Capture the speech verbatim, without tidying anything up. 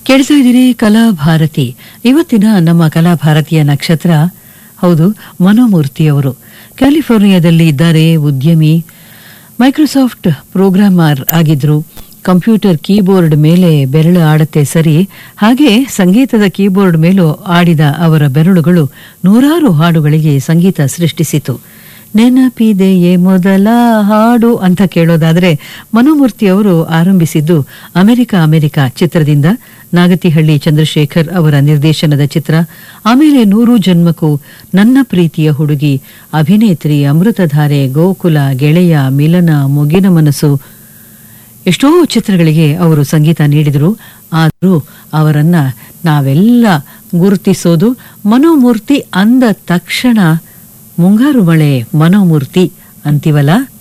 ಕೇಳ್ತಾ ಇದ್ದೀರಿ ಕಲಾಭಾರತಿ. ಇವತ್ತಿನ ನಮ್ಮ ಕಲಾಭಾರತಿಯ ನಕ್ಷತ್ರ ಹೌದು ಮನೋಮೂರ್ತಿಯವರು. ಕ್ಯಾಲಿಫೋರ್ನಿಯಾದಲ್ಲಿ ಇದ್ದಾರೆ. ಉದ್ಯಮಿ, ಮೈಕ್ರೋಸಾಫ್ಟ್ ಪ್ರೋಗ್ರಾಮರ್ ಆಗಿದ್ರು. ಕಂಪ್ಯೂಟರ್ ಕೀಬೋರ್ಡ್ ಮೇಲೆ ಬೆರಳು ಆಡತ್ತೆ ಸರಿ, ಹಾಗೆ ಸಂಗೀತದ ಕೀಬೋರ್ಡ್ ಮೇಲೂ ಆಡಿದ ಅವರ ಬೆರಳುಗಳು ನೂರಾರು ಹಾಡುಗಳಿಗೆ ಸಂಗೀತ ಸೃಷ್ಟಿಸಿತು. ನೆನಪಿದೆಯೇ ಮೊದಲ ಹಾಡು ಅಂತ ಕೇಳೋದಾದ್ರೆ ಮನೋಮೂರ್ತಿಯವರು ಆರಂಭಿಸಿದ್ದು ಅಮೆರಿಕ ಅಮೆರಿಕ ಚಿತ್ರದಿಂದ. ನಾಗತಿಹಳ್ಳಿ ಚಂದ್ರಶೇಖರ್ ಅವರ ನಿರ್ದೇಶನದ ಚಿತ್ರ. ಆಮೇಲೆ ನೂರು ಜನ್ಮಕ್ಕೂ, ನನ್ನ ಪ್ರೀತಿಯ ಹುಡುಗಿ, ಅಭಿನೇತ್ರಿ, ಅಮೃತಧಾರೆ, ಗೋಕುಲ, ಗೆಳೆಯ, ಮಿಲನ, ಮುಗಿನ ಮನಸ್ಸು, ಎಷ್ಟೋ ಚಿತ್ರಗಳಿಗೆ ಅವರು ಸಂಗೀತ ನೀಡಿದರು. ಆದರೂ ಅವರನ್ನ ನಾವೆಲ್ಲ ಗುರುತಿಸೋದು ಮನೋಮೂರ್ತಿ ಅಂದ ತಕ್ಷಣ ಮುಂಗಾರು ಮಳೆ ಮನೋಮೂರ್ತಿ ಅಂತೀವಲ್ಲ.